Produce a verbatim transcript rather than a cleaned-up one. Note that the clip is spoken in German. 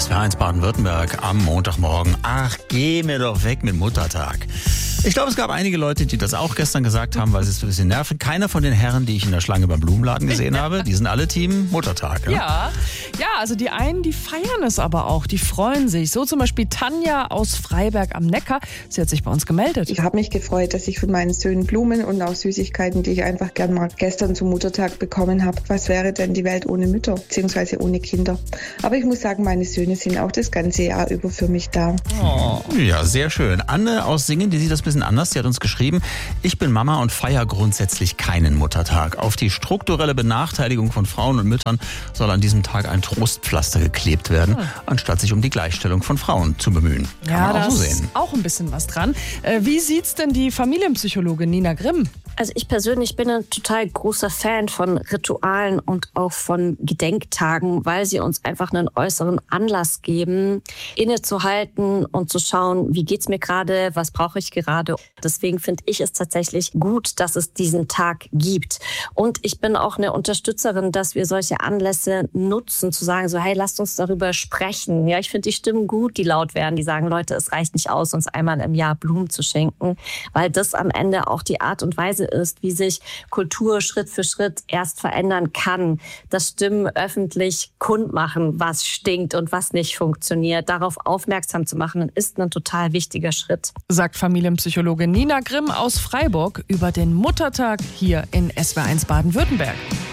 S W R eins Baden-Württemberg am Montagmorgen. Ach, geh mir doch weg mit Muttertag. Ich glaube, es gab einige Leute, die das auch gestern gesagt haben, weil sie es ein bisschen nerven. Keiner von den Herren, die ich in der Schlange beim Blumenladen gesehen habe, die sind alle Team Muttertag. Ja? Ja, ja, also die einen, die feiern es aber auch, die freuen sich. So zum Beispiel Tanja aus Freiberg am Neckar. Sie hat sich bei uns gemeldet. Ich habe mich gefreut, dass ich von meinen Söhnen Blumen und auch Süßigkeiten, die ich einfach gern mag, gestern zum Muttertag bekommen habe. Was wäre denn die Welt ohne Mütter, beziehungsweise ohne Kinder? Aber ich muss sagen, meine Söhne sind auch das ganze Jahr über für mich da. Oh. Ja, sehr schön. Anne aus Singen, die sieht das ein bisschen anders. Die hat uns geschrieben, ich bin Mama und feiere grundsätzlich keinen Muttertag. Auf die strukturelle Benachteiligung von Frauen und Müttern soll an diesem Tag ein Trostpflaster geklebt werden, hm. anstatt sich um die Gleichstellung von Frauen zu bemühen. Kann ja, man auch da so ist sehen. auch ein bisschen was dran. Äh, wie sieht's denn die Familienpsychologin Nina Grimm? Also ich persönlich bin ein total großer Fan von Ritualen und auch von Gedenktagen, weil sie uns einfach einen äußeren Anlass geben, innezuhalten und zu schauen, wie geht's mir gerade, was brauche ich gerade. Deswegen finde ich es tatsächlich gut, dass es diesen Tag gibt. Und ich bin auch eine Unterstützerin, dass wir solche Anlässe nutzen, zu sagen so, hey, lasst uns darüber sprechen. Ja, ich finde die Stimmen gut, die laut werden, die sagen, Leute, es reicht nicht aus, uns einmal im Jahr Blumen zu schenken, weil das am Ende auch die Art und Weise ist, wie sich Kultur Schritt für Schritt erst verändern kann. Das Stimmen öffentlich kundmachen, was stinkt und was nicht funktioniert, darauf aufmerksam zu machen, ist ein total wichtiger Schritt. Sagt Familienpsychologin Nina Grimm aus Freiburg über den Muttertag hier in S W R eins Baden-Württemberg.